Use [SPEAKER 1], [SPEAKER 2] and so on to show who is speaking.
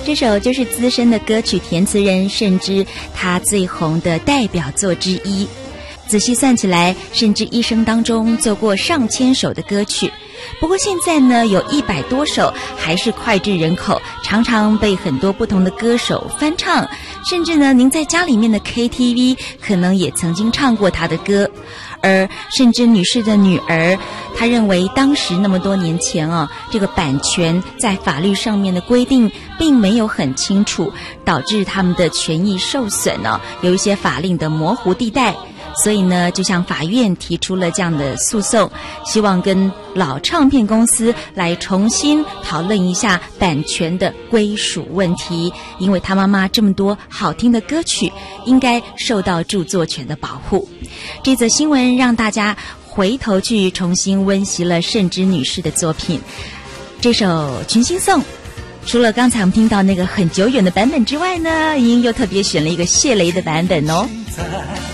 [SPEAKER 1] 这首就是资深的歌曲填词人甚至他最红的代表作之一。仔细算起来，甚至一生当中做过上千首的歌曲。不过现在呢，有100多首还是脍炙人口，常常被很多不同的歌手翻唱，甚至呢，您在家里面的 KTV 可能也曾经唱过他的歌。而甚至女士的女儿，她认为当时那么多年前这个版权在法律上面的规定并没有很清楚，导致他们的权益受损有一些法令的模糊地带。所以呢，就向法院提出了这样的诉讼，希望跟老唱片公司来重新讨论一下版权的归属问题，因为他妈妈这么多好听的歌曲应该受到著作权的保护。这则新闻让大家回头去重新温习了慎之女士的作品。这首《群星颂》除了刚才我们听到那个很久远的版本之外呢，莹莹又特别选了一个谢雷的版本哦。